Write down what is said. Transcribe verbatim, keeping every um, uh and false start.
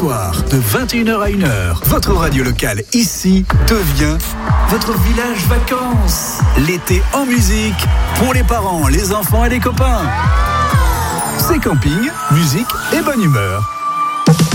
soir, de vingt et une heures à une heure, votre radio locale ici devient votre village vacances. L'été en musique pour les parents, les enfants et les copains. C'est camping, musique et bonne humeur.